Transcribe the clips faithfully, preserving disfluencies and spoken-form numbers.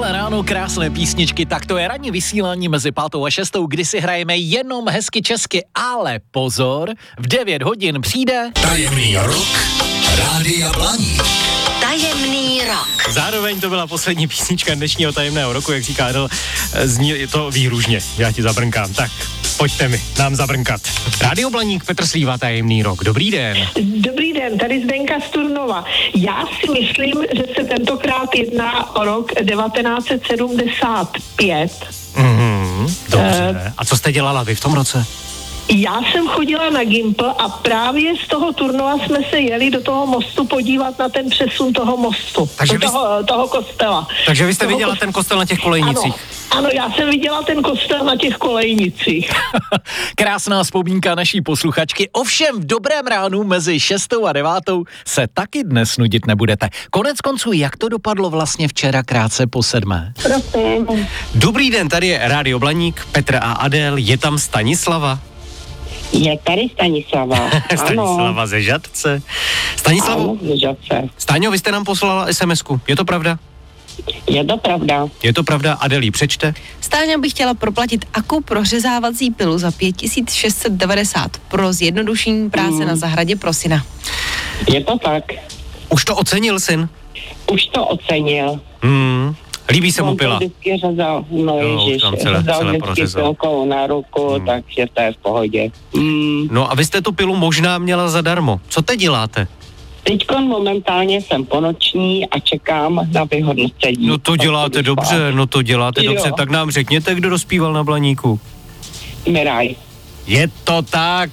Skvělé ráno, krásné písničky, tak to je ranní vysílání mezi pátou a šestou, kdy si hrajeme jenom hezky česky, ale pozor, v devět hodin přijde Tajemný rok Rádia Blaník. Tajemný rok. Zároveň to byla poslední písnička dnešního tajemného roku, jak říká Adel, zní to výhružně, já ti zabrnkám, tak pojďte mi, nám zabrnkat. Rádio Blaník, Petr Slíva, Tajemný rok, dobrý den. Dobrý den, tady Zdenka z Turnova. Já si myslím, že se tentokrát jedná o rok devatenáct set sedmdesát pět. Mhm, dobře. Uh, a co jste dělala vy v tom roce? Já jsem chodila na Gimpl a právě z toho Turnova jsme se jeli do toho mostu podívat na ten přesun toho mostu, takže vy... toho, toho kostela. Takže vy jste toho viděla kostel... ten kostel na těch kolejnicích? Ano, ano, já jsem viděla ten kostel na těch kolejnicích. Krásná vzpomínka naší posluchačky. Ovšem v dobrém ránu mezi šestou a devátou se taky dnes nudit nebudete. Konec konců, jak to dopadlo vlastně včera krátce po sedmé? Prosím. Dobrý den, tady je Rádio Blaník, Petr a Adel, je tam Stanislava? Je tady Stanislava. Stanislava ze Žadce. Stanislavo, Ano, ze Žadce. Staňo, vy jste nám poslala es em esku, je to pravda? Je to pravda. Je to pravda, Adel, přečte? Stáňa bych chtěla proplatit Aku prořezávací pilu za pět tisíc šest set devadesát pro zjednodušení práce mm. na zahradě pro syna. Je to tak. Už to ocenil syn? Už to ocenil. Hmm. Líbí se mu On pila? to vždycky řezal, no Jo, ježiš, tam celé- řezal celé vždycky prořezal. pilkou na ruku, Hmm. takže to je v pohodě. Mm. No a vy jste tu pilu možná měla zadarmo. Co teď děláte? Teďkon momentálně jsem ponoční a čekám na vyhodnocení. No to děláte dobře, no to děláte Jo. dobře, tak nám řekněte, kdo dospíval na Blaníku. Miraj. Je to tak.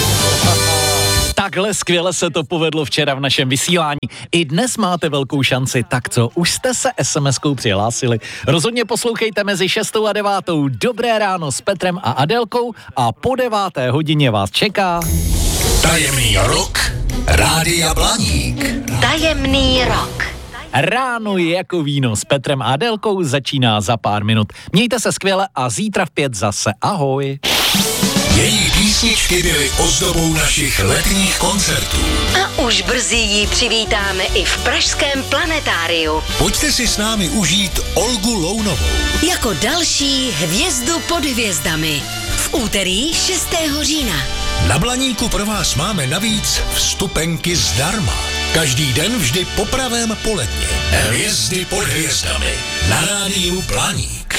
Takhle skvěle se to povedlo včera v našem vysílání. I dnes máte velkou šanci, tak co, už jste se es em eskou přihlásili. Rozhodně poslouchejte mezi šestou a devátou. Dobré ráno s Petrem a Adelkou a po deváté hodině vás čeká... Tajemný rok Rádia Blaník. Tajemný rok. Ráno je jako víno s Petrem a Adelkou začíná za pár minut. Mějte se skvěle a zítra v pět zase ahoj. Její písničky byly ozdobou našich letních koncertů. A už brzy ji přivítáme i v pražském Planetáriu. Pojďte si s námi užít Olgu Lounovou. Jako další hvězdu pod hvězdami. V úterý šestého října. Na Blaníku pro vás máme navíc vstupenky zdarma. Každý den vždy po pravém poledni. Hvězdy pod hvězdami. Na rádiu Blaník.